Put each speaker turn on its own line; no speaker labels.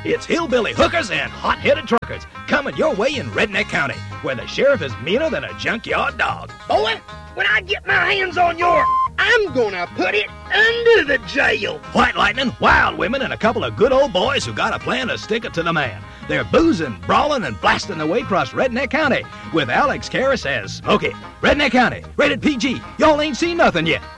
It's hillbilly hookers and hot-headed truckers coming your way in Redneck County, where the sheriff is meaner than a junkyard dog.
Boy, when I get my hands on your... I'm gonna put it under the jail.
White lightning, wild women, and a couple of good old boys who got a plan to stick it to the man. They're boozing, brawling, and blasting their way across Redneck County with Alex Karras as Smokey. Redneck County, rated PG. Y'all ain't seen nothing yet.